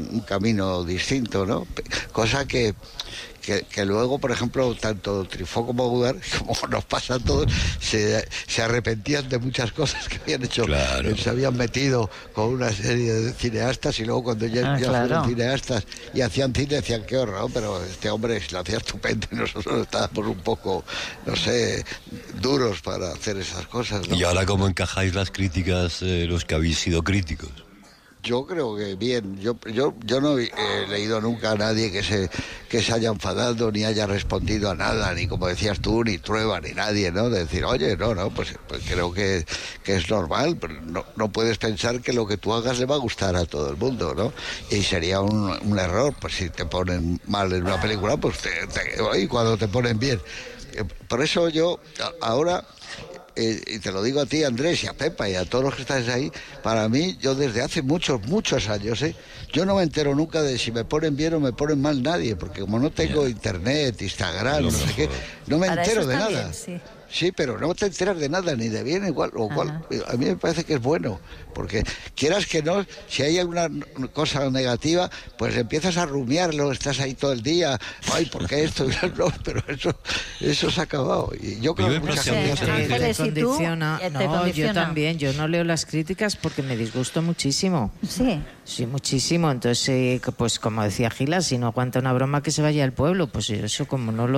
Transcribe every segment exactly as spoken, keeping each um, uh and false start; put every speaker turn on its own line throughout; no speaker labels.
un camino distinto, ¿no? Cosa que Que, que luego, por ejemplo, tanto Truffaut como Godard, como nos pasa a todos, se, se arrepentían de muchas cosas que habían hecho.
Claro.
Se habían metido con una serie de cineastas y luego cuando ya,
Ah,
ya
claro.
fueron cineastas y hacían cine, decían qué horror, pero este hombre lo hacía estupendo y nosotros estábamos un poco, no sé, duros para hacer esas cosas, ¿no?
¿Y ahora cómo encajáis las críticas, eh, los que habéis sido críticos?
Yo creo que bien. Yo yo yo no he leído nunca a nadie que se que se haya enfadado ni haya respondido a nada, ni como decías tú, ni Trueba, ni nadie, ¿no? De decir, oye, no, no, pues, pues creo que, que es normal, pero no, no puedes pensar que lo que tú hagas le va a gustar a todo el mundo, ¿no? Y sería un, un error, pues si te ponen mal en una película, pues te, te, y cuando te ponen bien. Por eso yo ahora... Eh, y te lo digo a ti, Andrés, y a Pepa y a todos los que estáis ahí, para mí, yo desde hace muchos, muchos años, ¿eh? Yo no me entero nunca de si me ponen bien o me ponen mal nadie, porque como no tengo yeah. internet, Instagram, no, no sé qué, no me
para
entero
eso
de
está
nada.
Bien, sí.
Sí, pero no te enteras de nada, ni de bien igual, o cual, a mí me parece que es bueno, porque quieras que no, si hay alguna cosa negativa, pues empiezas a rumiarlo, estás ahí todo el día, ay, ¿por qué esto? No, pero eso, eso se ha acabado. Y yo creo que mucha gente...
Te, te, te condiciona.
¿Te
no,
condiciona?
Yo también, yo no leo las críticas porque me disgusto muchísimo.
Sí.
Sí, muchísimo. Entonces, eh, pues como decía Gila, si no aguanta una broma que se vaya al pueblo, pues eso como no lo...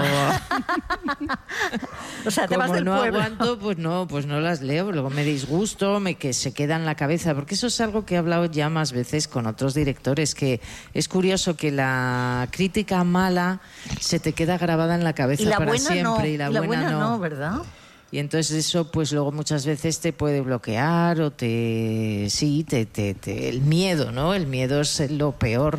O sea, te
como
del
no
pueblo.
aguanto, pues no, pues no las leo. Luego me disgusto, me que se queda en la cabeza, porque eso es algo que he hablado ya más veces con otros directores, que es curioso que la crítica mala se te queda grabada en la cabeza
y la
para
buena
siempre
no,
y la,
y la
buena,
buena
no.
no, ¿verdad?
Y entonces eso pues luego muchas veces te puede bloquear o te sí te, te, te el miedo, ¿no? El miedo es lo peor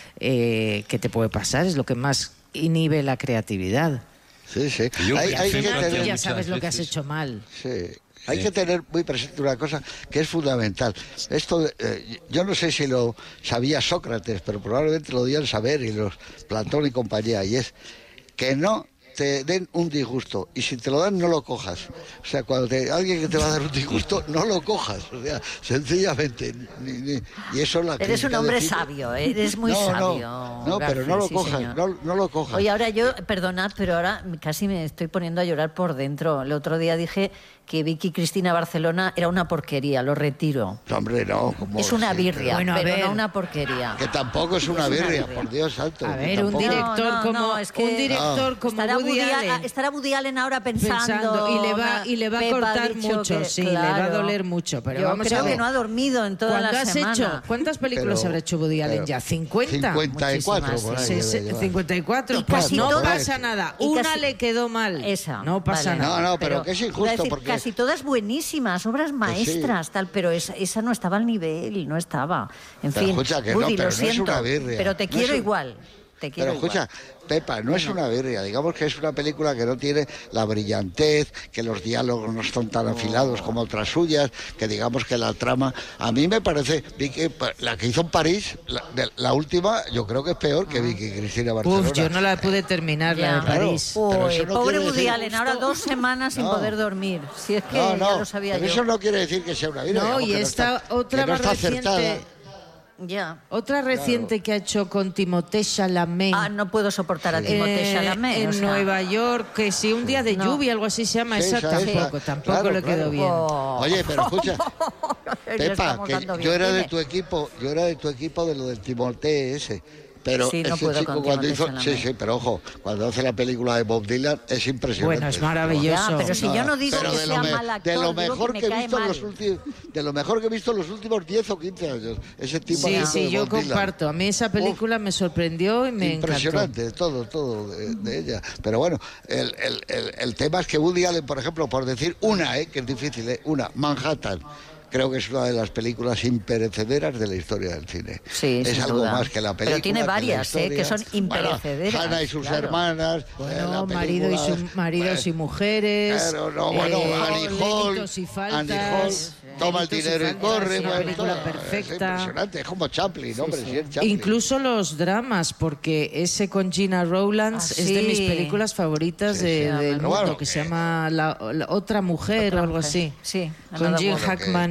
eh, que te puede pasar, es lo que más inhibe la creatividad.
Sí, sí.
Yo,
hay, hay que tener...
ya sabes lo que has hecho mal.
Sí. Hay que tener muy presente una cosa que es fundamental. Esto, eh, yo no sé si lo sabía Sócrates, pero probablemente lo debían saber y los Platón y compañía, y es que no te den un disgusto, y si te lo dan no lo cojas. O sea, cuando te, alguien que te va a dar un disgusto no lo cojas, o sea, sencillamente ni, ni, y eso es la
eres un hombre
define...
sabio, ¿eh? Eres muy
no,
sabio.
No, no
García,
pero no lo
sí,
cojas, no, no lo cojas.
Oye, ahora yo, perdonad, pero ahora casi me estoy poniendo a llorar por dentro. El otro día dije que Vicky Cristina Barcelona era una porquería, lo retiro.
No, hombre, no. ¿Cómo?
Es una birria,
bueno,
pero
ver,
no una porquería.
Que tampoco es una, es una birria, birria, por Dios santo.
A ver, un director
no, no,
como
no, es que
un director no. como
estará
Woody Allen.
Estará Woody Allen ahora pensando,
pensando y le va y le va a cortar mucho,
que,
sí,
claro,
le va a doler mucho, pero
yo
vamos
creo
a ver.
que no ha dormido en toda la
has
semana.
Hecho, ¿Cuántas películas
pero,
habrá hecho Woody Allen ya? ¿cincuenta?
cincuenta y cuatro, por ahí,
sí, sí, cincuenta y cuatro.
Y casi
no
todas,
pasa nada.
y
Una
casi,
le quedó mal.
Esa.
No pasa
vale.
nada.
No, no, pero,
pero
que es injusto
decir,
porque...
Casi todas buenísimas, obras maestras, sí. tal, pero esa, esa no estaba al nivel, no estaba. En
pero
fin,
escucha, que
Woody,
no, pero
lo siento,
no es una birria.
pero te
no
quiero
un...
igual. Te quiero
pero escucha,
igual.
Pepa, no es una birria, digamos que es una película que no tiene la brillantez, que los diálogos no son tan afilados como otras suyas, que digamos que la trama, a mí me parece, Vicky, la que hizo en París, la, de, la última, yo creo que es peor que Vicky Cristina Barcelona.
Uf, yo no la pude terminar,
ya.
la de París.
Claro, Uy, no pobre Woody Allen, ahora dos semanas
no.
sin poder dormir, si es que
no, no,
ya lo sabía
pero
yo.
eso no quiere decir que sea una birria.
No, y esta
no está,
otra
no
más reciente...
Acertada.
Ya.
Otra reciente claro. que ha hecho con Timothée Chalamet.
Ah, no puedo soportar a Timothée Chalamet.
Eh, en
o sea.
Nueva York, que si un día de no. lluvia, algo así se llama, sí, esa tampoco, esa. tampoco
claro,
le quedó
claro.
bien.
Oh.
Oye, pero escucha, Pepa, que
bien.
yo era
Dime.
de tu equipo, yo era de tu equipo de lo del Timothée ese. Pero
sí, no
ese
puedo
chico cuando hizo, sí, sí, pero ojo, cuando hace la película de Bob Dylan es impresionante.
Bueno, es maravilloso.
Ya, pero si yo no digo
pero
que
de
sea
me,
mal actor,
de lo
digo
mejor
que,
que,
me
he visto
cae
los últimos, de lo mejor que he visto los últimos diez o quince años, ese tipo
sí,
de
sí,
de
yo
Bob
comparto.
Dylan.
A mí esa película Uf, me sorprendió y me
impresionante,
encantó.
todo, todo de, de ella. Pero bueno, el, el, el, el tema es que Woody Allen, por ejemplo, por decir una, eh, que es difícil, eh, una, Manhattan. Creo que es una de las películas imperecederas de la historia del cine.
Sí,
es
sin
algo
duda.
más que la película.
Pero tiene varias,
que,
eh, que son imperecederas.
Bueno, Hannah y sus
claro.
hermanas.
Bueno,
eh,
marido y su, maridos y mujeres.
Claro, no, bueno,
eh,
Annie Hall.
Y faltas,
Annie Hall. Toma el dinero y, y corre.
Una
bueno,
película
todo,
perfecta.
Es impresionante, es como Chaplin,
sí,
hombre,
sí.
sí es Chaplin.
Incluso los dramas, porque ese con Gina Rowlands
ah,
es
sí.
de mis películas favoritas
sí,
de,
sí,
del mundo,
bueno,
que
eh,
se llama la, la Otra Mujer
Otra
o algo
mujer.
así.
Sí,
con Jim
bueno,
Hackman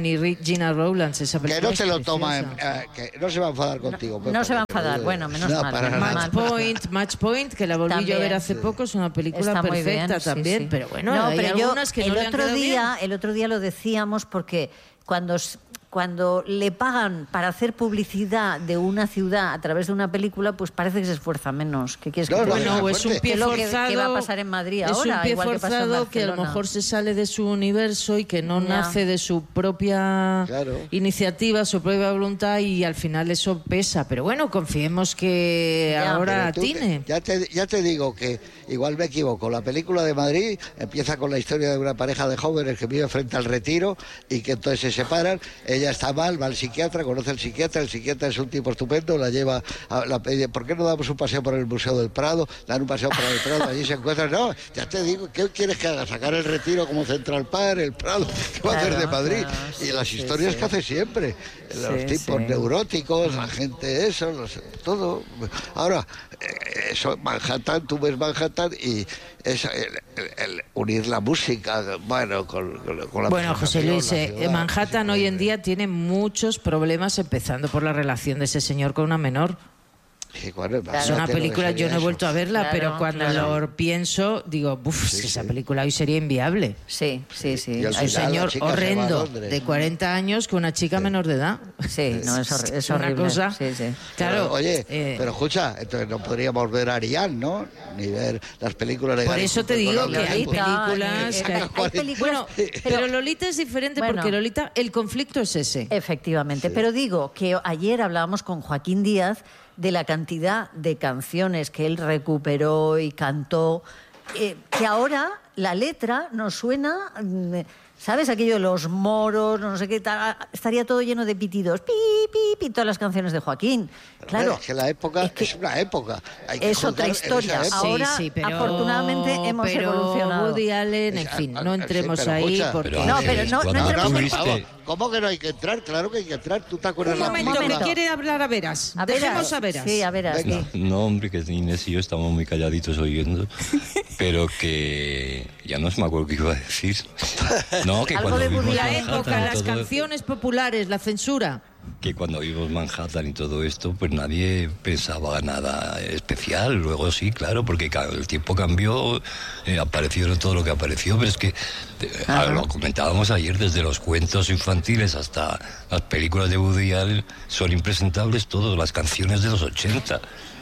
ni Gina Rowlands. Esa
Que
película
no se
es
lo toma, en-
preciosa.
eh, que no se va a enfadar contigo. Pepa,
no se va a
que te lo
enfadar,
digo.
bueno, menos
No,
mal,
para
menos
nada.
mal.
Match Point, Match Point, que la volví yo a
También.
ver hace poco, es una película
Está muy
perfecta
bien, sí,
también,
sí.
pero bueno,
no,
hay
pero yo
algunas que no
el
le han
otro
quedado
día,
bien.
el otro día lo decíamos porque cuando s- cuando le pagan para hacer publicidad de una ciudad a través de una película, pues parece que se esfuerza menos. ¿Qué quieres que
No,
te
no,
diga?
Bueno,
no,
o es un
fuerte.
pie
Que lo que-
forzado.
que va a pasar en Madrid
es
ahora,
un pie
igual que pasó en
forzado que a lo
Barcelona.
mejor se sale de su universo y que no
Ya.
nace de su propia
Claro.
iniciativa, su propia voluntad, y al final eso pesa. Pero bueno, confiemos que
Ya.
ahora
Pero tú te-
atine.
ya, te, ya te digo que igual me equivoco. La película de Madrid empieza con la historia de una pareja de jóvenes que vive frente al Retiro y que entonces se separan. Ella está mal, va al psiquiatra, conoce al psiquiatra. El psiquiatra es un tipo estupendo, la lleva a la pide, ¿por qué no damos un paseo por el Museo del Prado? Dan un paseo por el Prado, allí se encuentran. No, ya te digo, ¿qué quieres que haga? Sacar el Retiro como Central Park, el Prado. ¿Qué va a hacer
Claro,
de Madrid?
claro,
y
sí,
las
sí,
historias
sí.
que hace siempre. Los
Sí,
tipos
sí.
neuróticos, la gente eso, los- todo. Ahora, eh, eso, Manhattan, tú ves Manhattan y es el, el- el unir la música, bueno, con, con- con la
Bueno, José
presentación,
Luis,
la
eh,
ciudad,
Manhattan
es
hoy en
increíble.
día tiene muchos problemas, empezando por la relación de ese señor con una menor.
Sí, bueno,
Es
imagínate
una
lo que
película, yo
sería
no he
eso.
vuelto a verla,
Claro,
pero cuando
claro.
lo pienso, digo, uff,
Sí,
esa
sí.
película hoy sería inviable.
Sí, sí, sí.
Y al
Es un
final la
señor
chica se va a
horrendo
Londres.
de cuarenta años con una chica menor de edad.
Sí, no, es, horri- es
una
horrible.
cosa.
Sí, sí.
Claro,
Pero, oye,
eh,
pero escucha, entonces no podríamos ver a Ariane, ¿no? Ni ver las películas de
por
Gary
eso te
Cooper
digo
con
que
Lolita.
hay
Lolita,
películas.
eh,
que
hay-
hay-
hay películas-
Bueno, pero Lolita es diferente
Bueno.
porque Lolita, el conflicto es ese.
Efectivamente, pero digo que ayer hablábamos con Joaquín Díaz de la cantidad de canciones que él recuperó y cantó, eh, que ahora la letra nos suena, mm, ¿sabes? Aquello de los moros, no sé qué tal, estaría todo lleno de pitidos, pi, pi, pi, todas las canciones de Joaquín. Claro,
Es que la época
es que
es una época. Hay que
es otra
juzgar en esa
historia.
época.
Ahora, afortunadamente, hemos
pero
evolucionado.
Woody Allen, en
Es-
fin,
ah,
no
ah,
entremos
sí, pero
ahí
escucha.
porque...
Pero
No,
Ángeles,
pero no- no
cuando
entremos
tú
en-
viste-
Vamos, ¿cómo que no hay que entrar? Claro que hay que entrar. ¿Tú te acuerdas
Un
la
momento,
película?
que quiere hablar a veras.
A veras.
Dejemos a veras.
Sí, a veras.
Venga.
sí.
No, hombre, que Inés y yo estamos muy calladitos oyendo, pero que ya no se me acuerdo qué iba a decir. No, que
Algo
cuando
de
vimos
Woody
La
Allen.
Manhattan
época,
y
las
todo-
canciones populares, la censura.
que cuando vimos Manhattan y todo esto, pues nadie pensaba nada especial. Luego sí, claro, porque ca- el tiempo cambió, eh, apareció todo lo que apareció, pero es que eh,
Ajá.
lo comentábamos ayer, desde los cuentos infantiles hasta las películas de Woody Allen, son impresentables todas las canciones de los ochenta.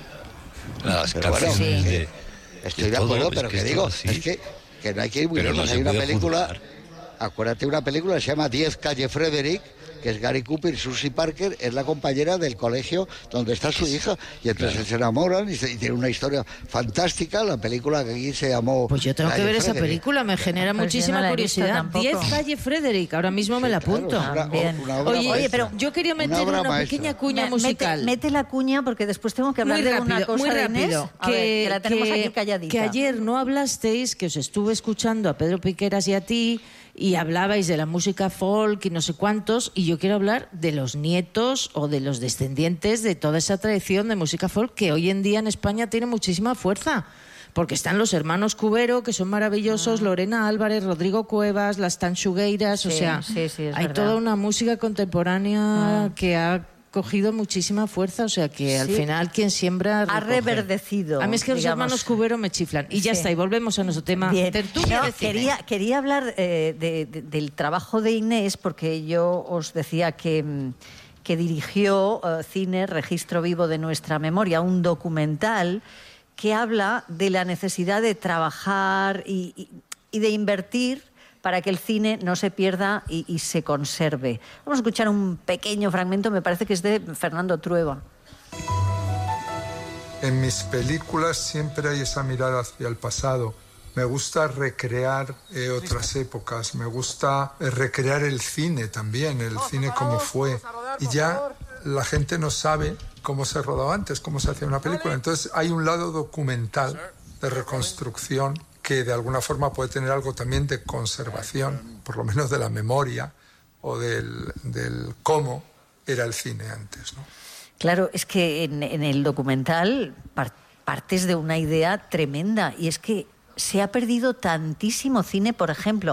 Las
Pero bueno,
canciones
Sí.
de...
Estoy
de
de
todo,
acuerdo,
es
pero
que
que
esto
digo,
así.
es que, que no hay que ir muy
Pero no
lejos.
se
Hay una
puede
película,
juzgar.
acuérdate, una película que se llama diez Calle Frederick, que es Gary Cooper y Susie Parker, es la compañera del colegio donde está su hija, y entonces se enamoran y, se- y tiene una historia fantástica. La película que aquí se llamó...
Pues yo tengo que
Calle
ver esa
Frederick.
película, me genera
Pues yo
muchísima
no la he visto
curiosidad.
tampoco.
diez Calle Frederick, ahora mismo me la
Claro,
apunto.
es una-
También.
una obra
Oye,
maestra.
pero yo quería
Una
meter
obra
una
maestra.
pequeña cuña
Me-
musical.
Mete, mete la cuña porque después tengo que hablar
Muy
de una
rápido,
cosa
muy
de Inés.
rápido.
A ver, que la tenemos
que-
aquí calladita.
que ayer no hablasteis, que os estuve escuchando a Pedro Piqueras y a ti, y hablabais de la música folk y no sé cuántos, y yo quiero hablar de los nietos o de los descendientes de toda esa tradición de música folk que hoy en día en España tiene muchísima fuerza. Porque están los hermanos Cubero, que son maravillosos, Lorena Álvarez, Rodrigo Cuevas, las Tanchugueiras, o
Sí,
sea,
sí, sí, es
hay
verdad.
toda una música contemporánea que ha cogido muchísima fuerza, o sea que al
Sí.
final quien siembra
Ha
recoge.
reverdecido,
A mí es que los
digamos.
hermanos Cubero me chiflan. Y ya
Sí.
está, y volvemos a nuestro tema.
Bien.
Tertulia
No,
de cine.
quería, quería hablar eh, de- de- del trabajo de Inés, porque yo os decía que, mm, que dirigió eh, Cine, Registro Vivo de Nuestra Memoria, un documental que habla de la necesidad de trabajar y, y- y de invertir para que el cine no se pierda y, y se conserve. Vamos a escuchar un pequeño fragmento, me parece que es de Fernando Trueba.
En mis películas siempre hay esa mirada hacia el pasado. Me gusta recrear eh, otras épocas, me gusta eh, recrear el cine también, el cine como fue. Y ya la gente no sabe cómo se rodaba antes, cómo se hacía una película. Entonces hay un lado documental de reconstrucción que de alguna forma puede tener algo también de conservación, por lo menos de la memoria o del, del cómo era el cine antes, ¿no?
Claro, es que en, en el documental par- partes de una idea tremenda y es que se ha perdido tantísimo cine, por ejemplo.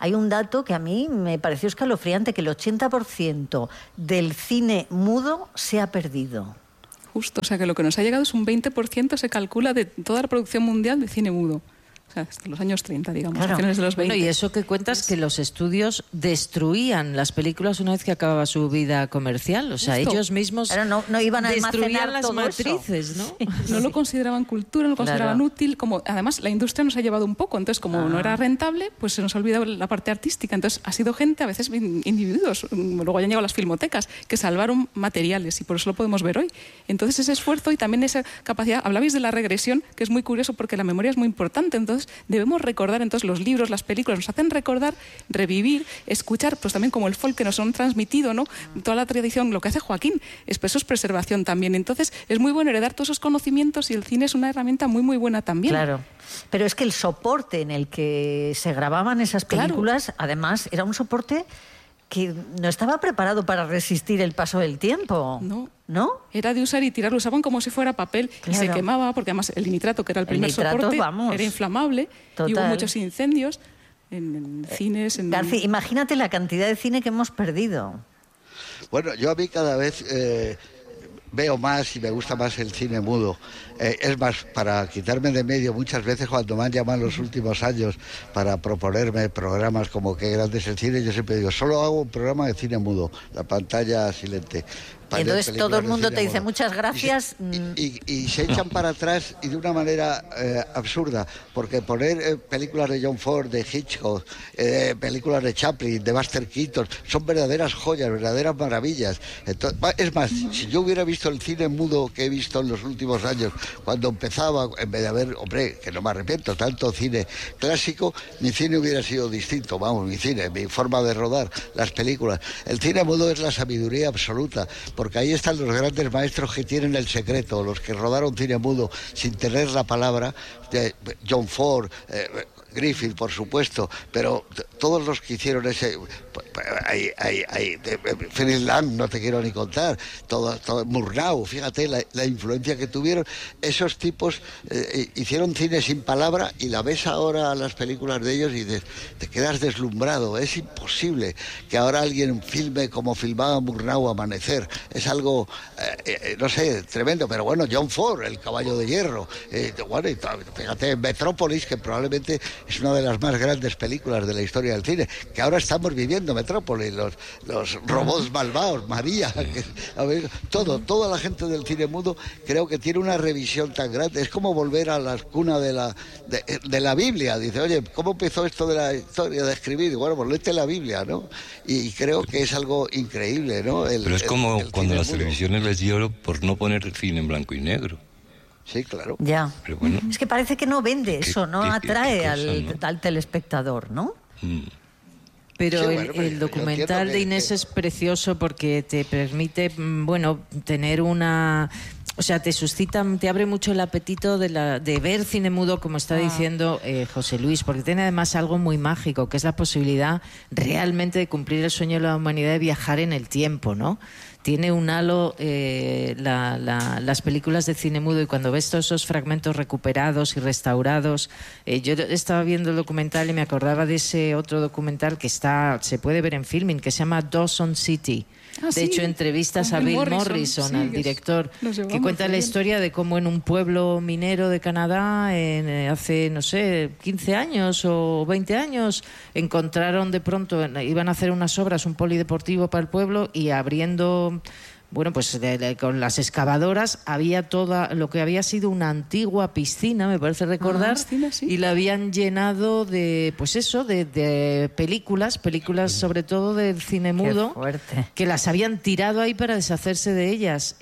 hay un dato que a mí me pareció escalofriante, que el ochenta por ciento del cine mudo se ha perdido.
Justo, o sea que lo que nos ha llegado es un veinte por ciento, se calcula, de toda la producción mundial de cine mudo. O sea, hasta los años treinta, digamos,
claro.
a finales de los veinte.
Bueno, y eso que cuentas, que los estudios destruían las películas una vez que acababa su vida comercial. O sea,
Justo.
ellos mismos
Pero no, no iban a
destruían
almacenar
las
todo
matrices,
eso.
¿no?
No lo consideraban cultura, no lo consideraban
Claro.
útil. Como, además, la industria nos ha llevado un poco. Entonces, como
Ah.
no era rentable, pues se nos ha olvidado la parte artística. Entonces, ha sido gente, a veces individuos, luego hayan llegado las filmotecas, que salvaron materiales y por eso lo podemos ver hoy. Entonces, ese esfuerzo y también esa capacidad... Hablabais de la regresión, que es muy curioso porque la memoria es muy importante. Entonces, debemos recordar, entonces los libros, las películas nos hacen recordar, revivir, escuchar, pues también como el folk que nos han transmitido, ¿no? Toda la tradición, lo que hace Joaquín, es, pues, eso es preservación también. Entonces es muy bueno heredar todos esos conocimientos y el cine es una herramienta muy muy buena también.
Claro, pero es que el soporte en el que se grababan esas películas, claro, además, era un soporte que no estaba preparado para resistir el paso del tiempo.
No.
¿No?
Era de usar y tirar, lo usaban como si fuera papel, claro, y se quemaba, porque además el nitrato, que era el primer
el nitrato,
soporte,
vamos,
era inflamable.
total.
Y hubo muchos incendios en, en eh, cines. En...
García, imagínate la cantidad de cine que hemos perdido.
Bueno, yo a mí cada vez... Eh... veo más y me gusta más el cine mudo. Eh, es más, para quitarme de medio, muchas veces cuando me han llamado en los últimos años para proponerme programas como Qué grande es el cine, yo siempre digo, solo hago un programa de cine mudo, la pantalla silente.
Y entonces todo el mundo te dice
mudo.
Muchas gracias.
Y se, y, y, y se echan para atrás y de una manera eh, absurda, porque poner eh, películas de John Ford, de Hitchcock, eh, películas de Chaplin, de Buster Keaton, son verdaderas joyas, verdaderas maravillas. Entonces, es más, si yo hubiera visto el cine mudo que he visto en los últimos años, cuando empezaba, en vez de haber, hombre, que no me arrepiento, tanto cine clásico, mi cine hubiera sido distinto, vamos, mi cine, mi forma de rodar las películas. El cine mudo es la sabiduría absoluta, porque ahí están los grandes maestros que tienen el secreto, los que rodaron cine mudo sin tener la palabra, de John Ford, eh, Griffith, por supuesto, pero todos los que hicieron ese... Hay, hay, hay, Fritz Lang, no te quiero ni contar, todo, todo, Murnau, fíjate la, la influencia que tuvieron. Esos tipos eh, hicieron cine sin palabra y la ves ahora las películas de ellos y te, te quedas deslumbrado. Es imposible que ahora alguien filme como filmaba Murnau Amanecer. Es algo, eh, eh, no sé, tremendo, pero bueno, John Ford, El caballo de hierro, eh, bueno, y, fíjate, Metrópolis, que probablemente es una de las más grandes películas de la historia del cine, que ahora estamos viviendo Metrópolis, los, los robots malvados, María, que, a ver, todo, toda la gente del cine mudo creo que tiene una revisión tan grande, es como volver a la cuna de la, de, de la Biblia, dice, oye, ¿cómo empezó esto de la historia de escribir? Y bueno, pues léete la Biblia, ¿no? Y creo que es algo increíble, ¿no? El,
Pero es como
el, el
cuando las
mudo.
televisiones les dio por no poner cine en blanco y negro.
Sí, claro.
Ya.
Pero bueno,
es que parece que no vende eso, no
qué- qué-
atrae
qué cosa,
al,
¿no?
al telespectador, ¿no?
mm.
Pero
Sí,
el,
bueno, pero
el
yo
documental
entiendo que-
de Inés
que-
es precioso porque te permite, mm, bueno, tener una... O sea, te suscita, te abre mucho el apetito de, la, de ver cine mudo, como está diciendo eh, José Luis, porque tiene además algo muy mágico, que es la posibilidad realmente de cumplir el sueño de la humanidad de viajar en el tiempo, ¿no? Tiene un halo eh, la, la, las películas de cine mudo, y cuando ves todos esos fragmentos recuperados y restaurados, eh, yo estaba viendo el documental y me acordaba de ese otro documental que está, se puede ver en Filmin, que se llama Dawson City.
Ah,
de
sí,
hecho, entrevistas
con
a
Bill
Bill
Morrison,
Morrison,
sí,
al
que es-
director,
nos
que
llevamos
cuenta
muy
la
bien.
historia de cómo en un pueblo minero de Canadá, en, eh, hace, no sé, quince años o veinte años, encontraron de pronto, iban a hacer unas obras, un polideportivo para el pueblo, y abriendo... Bueno, pues de, de, con las excavadoras había toda lo que había sido una antigua piscina, me parece recordar,
Ah, piscina, sí.
y la habían llenado de, pues eso, de, de películas, películas sobre todo del cine mudo,
Qué fuerte.
que las habían tirado ahí para deshacerse de ellas,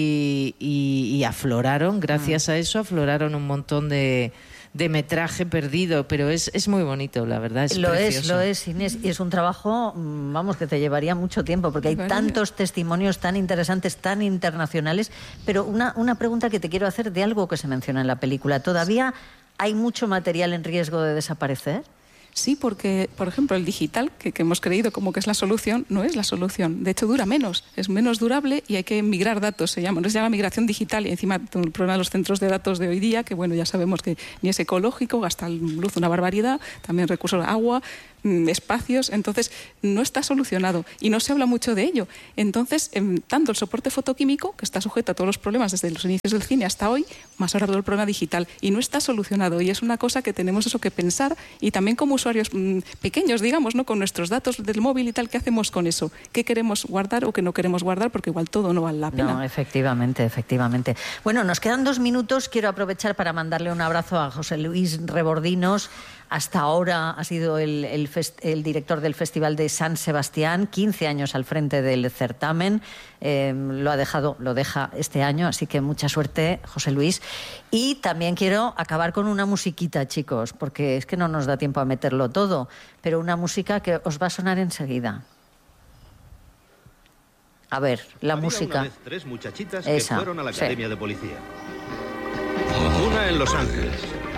y, y, y afloraron, gracias a eso afloraron un montón de, de metraje perdido, pero es, es muy bonito, la verdad, es
Lo
precioso.
es, lo es, Inés, y es un trabajo, mm, vamos, que te llevaría mucho tiempo, porque hay
Vale.
tantos testimonios tan interesantes, tan internacionales. Pero una, una pregunta que te quiero hacer de algo que se menciona en la película. ¿Todavía hay mucho material en riesgo de desaparecer?
Sí, porque, por ejemplo, el digital, que, que hemos creído como que es la solución, no es la solución. De hecho, dura menos, es menos durable y hay que migrar datos, se llama. No se llama migración digital, y encima todo el problema de los centros de datos de hoy día, que bueno, ya sabemos que ni es ecológico, gasta luz una barbaridad, también recursos de agua, mm, espacios, entonces no está solucionado y no se habla mucho de ello. Entonces, eh, tanto el soporte fotoquímico, que está sujeto a todos los problemas desde los inicios del cine hasta hoy, más ahora todo el problema digital, y no está solucionado, y es una cosa que tenemos eso que pensar, y también como usuarios mmm, pequeños, digamos, ¿no? Con nuestros datos del móvil y tal, ¿qué hacemos con eso? ¿Qué queremos guardar o qué no queremos guardar? Porque igual todo no vale la pena.
No, efectivamente, efectivamente. Bueno, nos quedan dos minutos. Quiero aprovechar para mandarle un abrazo a José Luis Rebordinos. Hasta ahora ha sido el, el, fest, el director del Festival de San Sebastián, quince años al frente del certamen. Eh, lo ha dejado, lo deja este año, así que mucha suerte, José Luis. Y también quiero acabar con una musiquita, chicos, porque es que no nos da tiempo a meterlo todo, pero una música que os va a sonar enseguida. A ver, la
Había
música.
Una vez tres muchachitas
Esa,
que fueron a la
sí.
academia de policía. Una en Los Ángeles,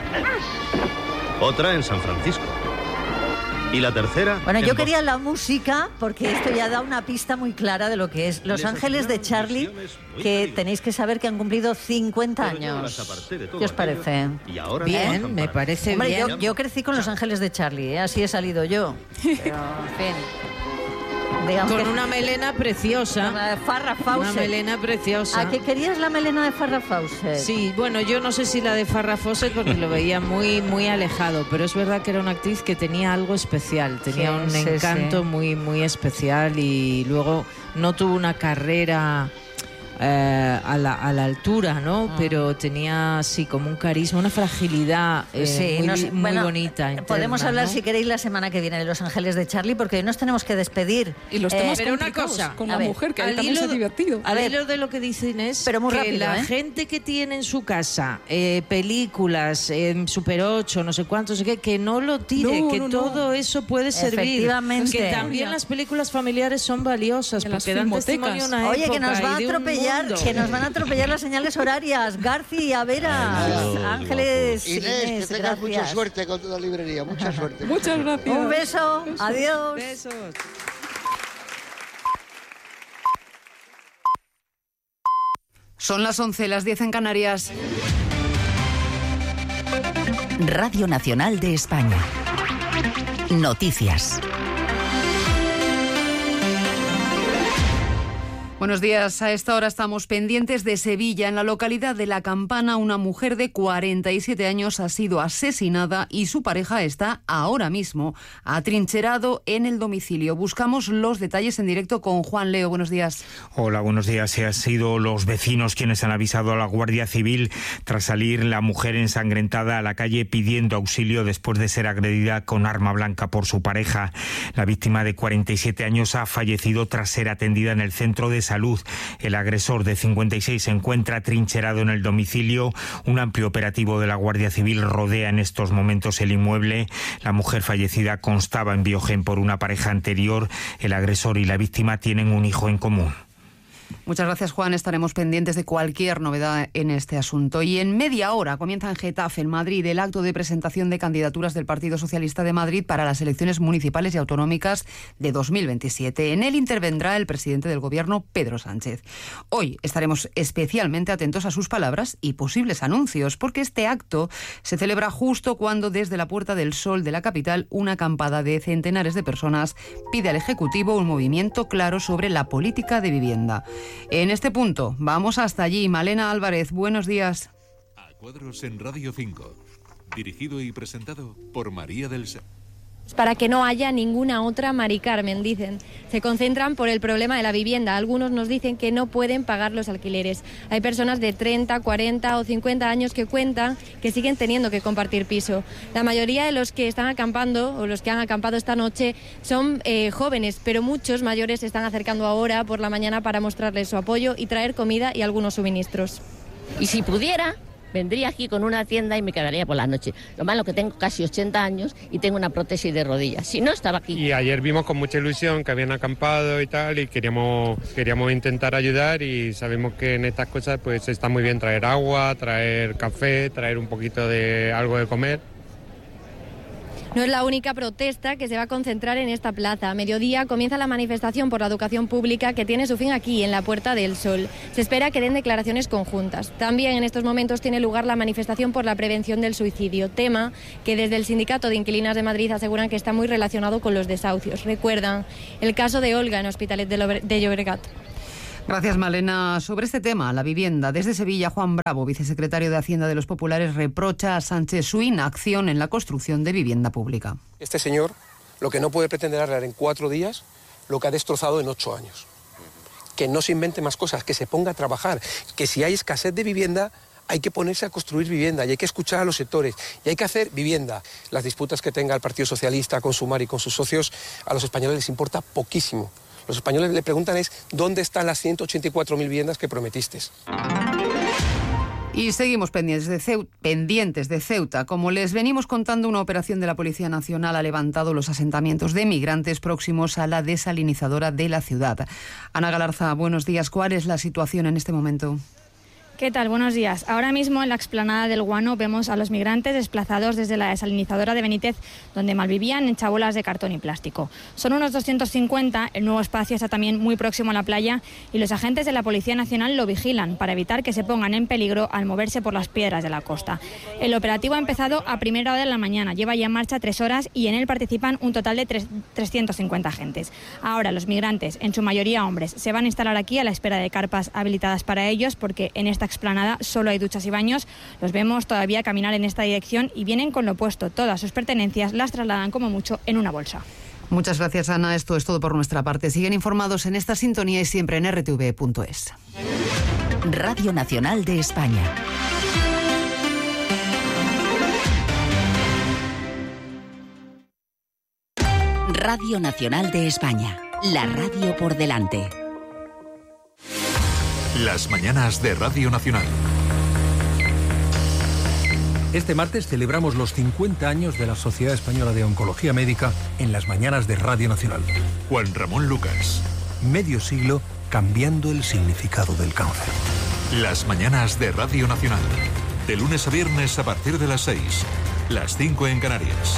otra en San Francisco y la tercera.
Bueno,
en
yo
Boston.
quería la música porque esto ya da una pista muy clara de lo que es Los
Les
Ángeles de
asignaron
Charlie,
misiones muy
que
peligrosas.
tenéis que saber que han cumplido cincuenta
Pero yo las
años.
aparté de todo
¿Qué os
aquello
parece?
Y ahora
Bien,
trabajan
me
para mí.
parece
Hombre,
bien.
yo, yo crecí con Los Ángeles de Charlie, ¿eh? Así he salido yo. Pero, en fin. Digamos
Con
que-
una melena preciosa.
con la de Farrah
Una
Fawcett.
melena preciosa.
¿A qué querías la melena de Farrah Fawcett?
Sí, bueno, yo no sé si la de Farrah Fawcett porque lo veía muy muy alejado, pero es verdad que era una actriz que tenía algo especial, tenía
Sí,
un
sí,
encanto
sí.
muy muy especial y luego no tuvo una carrera eh, a, la, a la altura, ¿no?
Ah.
Pero tenía sí como un carisma, una fragilidad eh,
Sí,
muy,
no sé,
muy
bueno,
bonita.
Podemos
interna,
hablar,
¿no?
si queréis, la semana que viene de Los Ángeles de Charlie, porque hoy nos tenemos que despedir.
Y los
Eh,
temas
pero una
complicados
cosa,
con
a
la
ver,
mujer, que
al
ahí también se ha
hilo-
divertido.
A
Al
ver.
hilo de lo que dice Inés,
Pero muy
que
rápido,
la
¿eh?
gente que tiene en su casa eh, películas, eh, Super ocho, no sé cuántos, que, que no lo tire,
No,
que
no, no.
todo eso puede servir.
Efectivamente.
Que también las películas familiares son valiosas
En las
porque dan
filmotecas.
testimonio de una
Oye, que
época
nos va a
y de un
atropellar,
mundo.
que nos van a atropellar las señales horarias. García, Vera,
Adiós,
Ángeles,
Inés,
Inés,
que tengas mucha
gracias.
suerte con toda librería, mucha suerte.
Muchas gracias.
Un beso, adiós.
Besos.
Son las once, las diez en Canarias.
Radio Nacional de España. Noticias.
Buenos días. A esta hora estamos pendientes de Sevilla. En la localidad de La Campana, una mujer de cuarenta y siete años ha sido asesinada y su pareja está ahora mismo atrincherado en el domicilio. Buscamos los detalles en directo con Juan Leo. Buenos días.
Hola, buenos días. Han sido los vecinos quienes han avisado a la Guardia Civil tras salir la mujer ensangrentada a la calle pidiendo auxilio después de ser agredida con arma blanca por su pareja. La víctima de cuarenta y siete años ha fallecido tras ser atendida en el centro de salud. El agresor de cincuenta y seis se encuentra trincherado en el domicilio. Un amplio operativo de la Guardia Civil rodea en estos momentos el inmueble. La mujer fallecida constaba en Biogen por una pareja anterior. El agresor y la víctima tienen un hijo en común.
Muchas gracias, Juan. Estaremos pendientes de cualquier novedad en este asunto. Y en media hora comienza en Getafe, en Madrid, el acto de presentación de candidaturas del Partido Socialista de Madrid para las elecciones municipales y autonómicas de dos mil veintisiete. En él intervendrá el presidente del Gobierno, Pedro Sánchez. Hoy estaremos especialmente atentos a sus palabras y posibles anuncios, porque este acto se celebra justo cuando desde la Puerta del Sol de la capital una acampada de centenares de personas pide al Ejecutivo un movimiento claro sobre la política de vivienda. En este punto, vamos hasta allí. Malena Álvarez, buenos días.
A cuadros en Radio cinco. Dirigido y presentado por María del Ser.
Para que no haya ninguna otra Mari Carmen, dicen. Se concentran por el problema de la vivienda. Algunos nos dicen que no pueden pagar los alquileres. Hay personas de treinta, cuarenta o cincuenta años que cuentan que siguen teniendo que compartir piso. La mayoría de los que están acampando o los que han acampado esta noche son eh, jóvenes, pero muchos mayores se están acercando ahora por la mañana para mostrarles su apoyo y traer comida y algunos suministros.
Y si pudiera, vendría aquí con una tienda y me quedaría por la noche. Lo malo que tengo casi ochenta años y tengo una prótesis de rodillas. Si no, estaba aquí.
Y ayer vimos con mucha ilusión que habían acampado y tal, y queríamos, queríamos intentar ayudar, y sabemos que en estas cosas pues está muy bien traer agua, traer café, traer un poquito de algo de comer.
No es la única protesta que se va a concentrar en esta plaza. A mediodía comienza la manifestación por la educación pública que tiene su fin aquí, en la Puerta del Sol. Se espera que den declaraciones conjuntas. También en estos momentos tiene lugar la manifestación por la prevención del suicidio, tema que desde el Sindicato de Inquilinas de Madrid aseguran que está muy relacionado con los desahucios. Recuerdan el caso de Olga en Hospitalet de Llobregat.
Gracias, Malena. Sobre este tema, la vivienda, desde Sevilla, Juan Bravo, vicesecretario de Hacienda de los Populares, reprocha a Sánchez su inacción en la construcción de vivienda pública.
Este señor lo que no puede pretender arreglar en cuatro días lo que ha destrozado en ocho años. Que no se invente más cosas, que se ponga a trabajar, que si hay escasez de vivienda hay que ponerse a construir vivienda y hay que escuchar a los sectores y hay que hacer vivienda. Las disputas que tenga el Partido Socialista con Sumar y con sus socios a los españoles les importa poquísimo. Los españoles le preguntan es ¿dónde están las ciento ochenta y cuatro mil viviendas que prometiste?
Y seguimos pendientes de, Ceuta, pendientes de Ceuta. Como les venimos contando, una operación de la Policía Nacional ha levantado los asentamientos de migrantes próximos a la desalinizadora de la ciudad. Ana Galarza, buenos días. ¿Cuál es la situación en este momento?
¿Qué tal? Buenos días. Ahora mismo en la explanada del Guano vemos a los migrantes desplazados desde la desalinizadora de Benítez, donde malvivían en chabolas de cartón y plástico. Son unos doscientos cincuenta, el nuevo espacio está también muy próximo a la playa y los agentes de la Policía Nacional lo vigilan para evitar que se pongan en peligro al moverse por las piedras de la costa. El operativo ha empezado a primera hora de la mañana, lleva ya en marcha tres horas y en él participan un total de trescientos cincuenta agentes. Ahora los migrantes, en su mayoría hombres, se van a instalar aquí a la espera de carpas habilitadas para ellos porque en esta explanada solo hay duchas y baños. Los vemos todavía caminar en esta dirección y vienen con lo opuesto. Todas sus pertenencias las trasladan como mucho en una bolsa.
Muchas gracias, Ana. Esto es todo por nuestra parte. Siguen informados en esta sintonía y siempre en erre te ve punto es.
Radio Nacional de España. Radio Nacional de España. La radio por delante.
Las mañanas de Radio Nacional.
Este martes celebramos los cincuenta años de la Sociedad Española de Oncología Médica en las mañanas de Radio Nacional.
Juan Ramón Lucas.
Medio siglo cambiando el significado del cáncer.
Las mañanas de Radio Nacional. De lunes a viernes a partir de las seis. Las cinco en Canarias.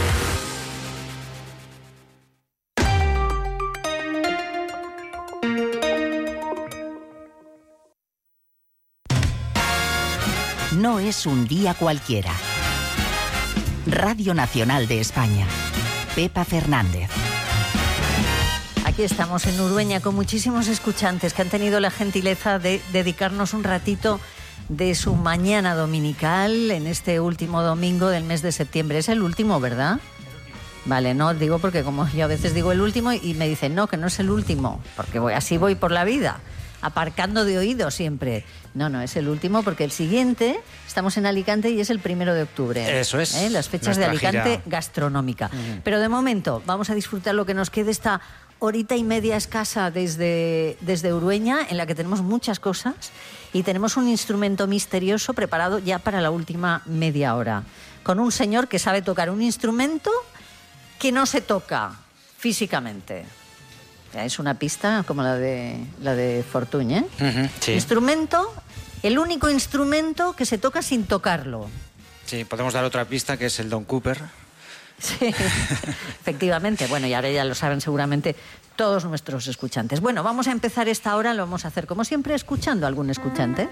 No es un día cualquiera. Radio Nacional de España. Pepa Fernández.
Aquí estamos en Urueña con muchísimos escuchantes que han tenido la gentileza de dedicarnos un ratito de su mañana dominical en este último domingo del mes de septiembre. Es el último, ¿verdad? Vale, no digo porque como yo a veces digo el último y me dicen no, que no es el último, porque voy, así voy por la vida, aparcando de oído siempre. No, no, es el último porque el siguiente, estamos en Alicante y es el primero de octubre.
Eso es.
¿Eh? Las fechas de Alicante gira gastronómica. Uh-huh. Pero de momento vamos a disfrutar lo que nos quede esta horita y media escasa desde, desde Urueña, en la que tenemos muchas cosas y tenemos un instrumento misterioso preparado ya para la última media hora, con un señor que sabe tocar un instrumento que no se toca físicamente. Es una pista como la de la de Fortuny, ¿eh?
Uh-huh, sí.
Instrumento, el único instrumento que se toca sin tocarlo.
Sí, podemos dar otra pista que es el Don Cooper.
Sí, efectivamente. Bueno, y ahora ya lo saben seguramente todos nuestros escuchantes. Bueno, vamos a empezar esta hora, lo vamos a hacer como siempre escuchando a algún escuchante.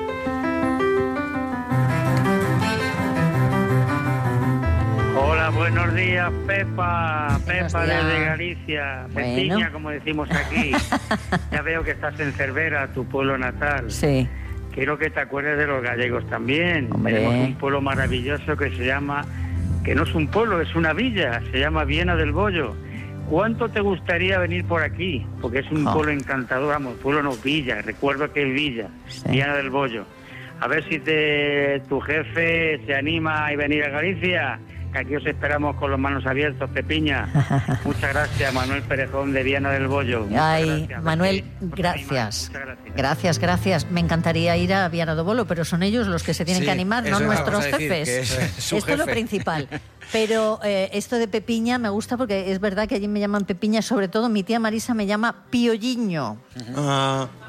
Hola, buenos días, Pepa. Pepa desde Galicia.
Bueno.
Pepiña, como decimos aquí. Ya veo que estás en Cervera, tu pueblo natal.
Sí.
Quiero que te acuerdes de los gallegos también.
Hombre.
Tenemos un pueblo maravilloso que se llama, que no es un pueblo, es una villa, se llama Viana del Bollo. ¿Cuánto te gustaría venir por aquí? Porque es un oh. pueblo encantador, vamos, pueblo no, villa, recuerdo que es villa, sí. Viana del Bollo. A ver si te, tu jefe se anima a venir a Galicia. Aquí os esperamos con los manos abiertos, Pepiña. Muchas gracias, Manuel Perejón de Viana del Bollo. Muchas
Ay,
gracias,
Manuel, gracias.
gracias.
Gracias, gracias. Me encantaría ir a Viana del Bollo, pero son ellos los que se tienen
sí,
que animar, no nuestros jefes.
Es
Esto
jefe.
es lo principal. Pero eh, esto de Pepiña me gusta porque es verdad que allí me llaman Pepiña, sobre todo mi tía Marisa me llama Piolliño.
Uh,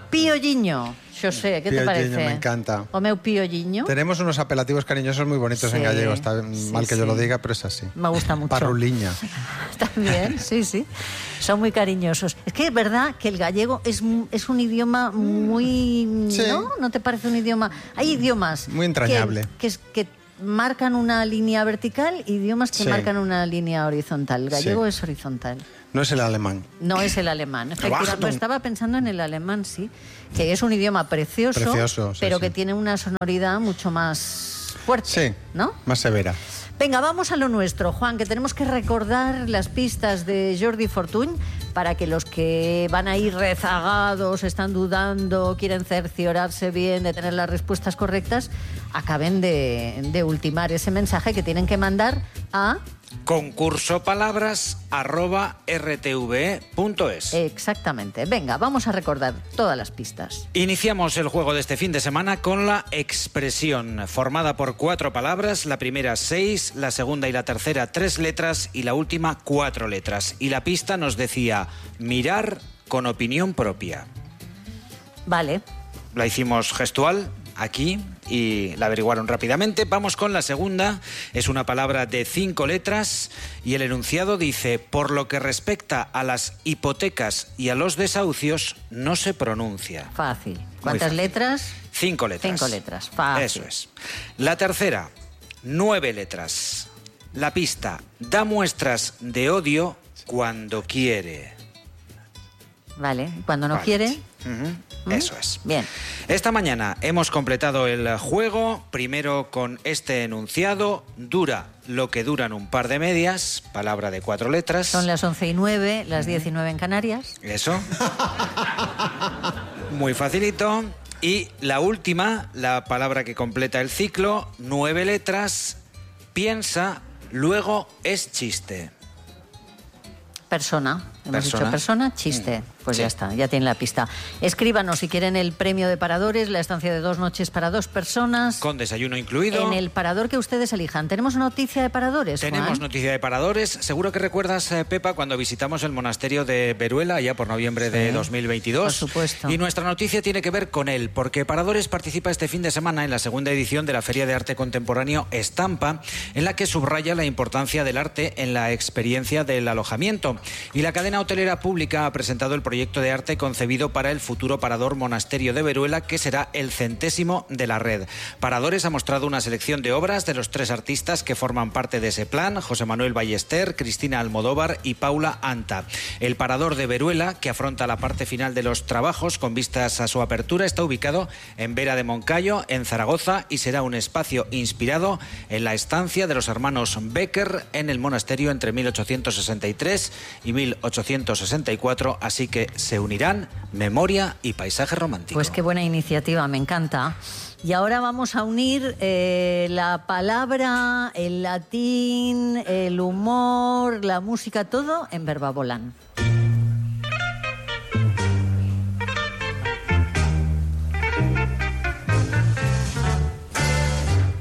Piolliño. Xosé, ¿qué te parece?
Me encanta.
O meu piolliño.
Tenemos unos apelativos cariñosos muy bonitos
sí,
en gallego. Está sí, mal que sí. yo lo diga, pero es así.
Me gusta mucho.
Parruliña.
También, sí, sí. Son muy cariñosos. Es que es verdad que el gallego es, es un idioma muy... Sí. ¿No? ¿No te parece un idioma? Hay idiomas...
Muy entrañable.
Que, que, que marcan una línea vertical, idiomas que sí. marcan una línea horizontal. El gallego sí. es horizontal.
No es el alemán.
No es el alemán. Efectivamente, estaba pensando en el alemán, sí, que es un idioma precioso,
precioso sí,
pero
sí.
que tiene una sonoridad mucho más fuerte,
sí,
¿no?
Más severa.
Venga, vamos a lo nuestro, Juan, que tenemos que recordar las pistas de Jordi Fortuny para que los que van a ir rezagados, están dudando, quieren cerciorarse bien de tener las respuestas correctas, acaben de, de ultimar ese mensaje que tienen que mandar a...
concursopalabras arroba r t v e punto es.
Exactamente. Venga, vamos a recordar todas las pistas.
Iniciamos el juego de este fin de semana con la expresión, formada por cuatro palabras, la primera seis, la segunda y la tercera tres letras y la última cuatro letras. Y la pista nos decía mirar con opinión propia.
Vale.
La hicimos gestual aquí y la averiguaron rápidamente. Vamos con la segunda. Es una palabra de cinco letras y el enunciado dice: por lo que respecta a las hipotecas y a los desahucios, no se pronuncia.
Fácil. ¿Cuántas letras?
Cinco letras.
Cinco letras. Fácil.
Eso es. La tercera, nueve letras. La pista: da muestras de odio cuando quiere.
Vale. ¿Cuando no
vale.
quiere?
Uh-huh. Eso es.
Bien.
Esta mañana hemos completado el juego, primero con este enunciado: dura lo que duran un par de medias, palabra de cuatro letras.
Son las once y nueve, las diez y nueve en Canarias.
Eso. Muy facilito. Y la última, la palabra que completa el ciclo, nueve letras, piensa, luego es chiste.
Persona. Hemos
persona.
dicho persona, chiste. Pues
sí.
ya está, ya tienen la pista. Escríbanos si quieren el premio de Paradores, la estancia de dos noches para dos personas.
Con desayuno incluido.
En el parador que ustedes elijan. ¿Tenemos noticia de Paradores, Juan?
Tenemos noticia de Paradores. Seguro que recuerdas, eh, Pepa, cuando visitamos el monasterio de Veruela, allá por noviembre sí, de dos mil veintidós.
Por supuesto.
Y nuestra noticia tiene que ver con él, porque Paradores participa este fin de semana en la segunda edición de la Feria de Arte Contemporáneo Estampa, en la que subraya la importancia del arte en la experiencia del alojamiento. Y la cadena hotelera pública ha presentado el proyecto de arte concebido para el futuro Parador Monasterio de Veruela, que será el centésimo de la red. Paradores ha mostrado una selección de obras de los tres artistas que forman parte de ese plan: José Manuel Ballester, Cristina Almodóvar y Paula Anta. El Parador de Veruela, que afronta la parte final de los trabajos con vistas a su apertura, está ubicado en Vera de Moncayo, en Zaragoza, y será un espacio inspirado en la estancia de los hermanos Becker en el monasterio entre mil ochocientos sesenta y tres y mil ochocientos sesenta y cuatro, así que se unirán memoria y paisaje romántico.
Pues qué buena iniciativa, me encanta. Y ahora vamos a unir eh, la palabra, el latín, el humor, la música, todo en Verba Volant.